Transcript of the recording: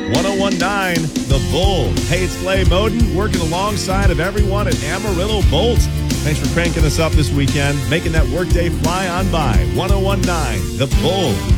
1019 The Bull. Hey, it's Clay Moden working alongside of everyone at Amarillo Bolt. Thanks for cranking us up this weekend, making that workday fly on by. 1019 The Bull.